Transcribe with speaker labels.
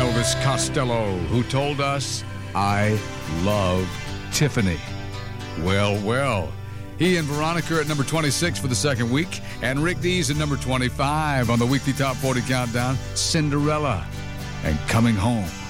Speaker 1: Elvis Costello, who told us, I love Tiffany. Well, well. He and Veronica are at number 26 for the second week, and Rick Dees at number 25 on the weekly Top 40 Countdown, Cinderella and Coming Home.